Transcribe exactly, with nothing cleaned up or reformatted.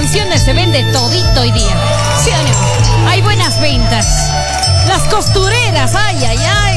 Confecciones se vende todito hoy día. ¿Sí o no? Hay buenas ventas. Las costureras, ay, ay, ay.